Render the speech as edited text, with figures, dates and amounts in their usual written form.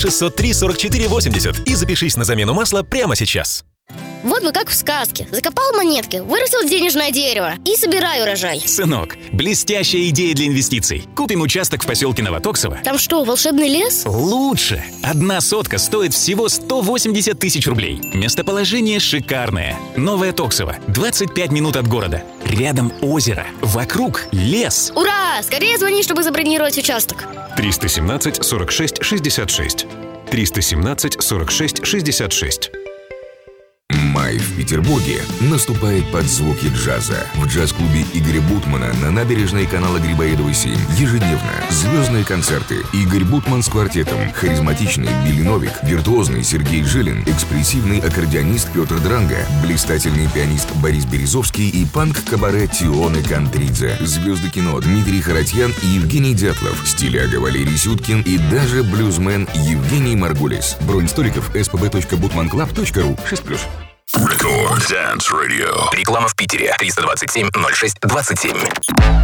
603-44-80 и запишись на замену масла прямо сейчас. Вот бы как в сказке. Закопал монетки, вырастил денежное дерево и собираю урожай. Сынок, блестящая идея для инвестиций. Купим участок в поселке Новотоксово. Там что, волшебный лес? Лучше. 1 сотка стоит всего 180 тысяч рублей. Местоположение шикарное. Новое Токсово. 25 минут от города. Рядом озеро. Вокруг лес. Ура! Скорее звони, чтобы забронировать участок. 317 46 66. 317 46 66. Май в Петербурге наступает под звуки джаза. В джаз-клубе Игоря Бутмана на набережной канала Грибоедова 7 ежедневно звездные концерты. Игорь Бутман с квартетом, харизматичный Билли Новик, виртуозный Сергей Жилин, экспрессивный аккордеонист Петр Дранга, блистательный пианист Борис Березовский и панк-кабаре Тионе Кантридзе. Звезды кино Дмитрий Харатьян и Евгений Дятлов, стиляга Валерий Сюткин и даже блюзмен Евгений Маргулис. Бронь столиков spb.butmanclub.ru 6+. Record Dance Radio. Реклама в Питере. 327 06 27.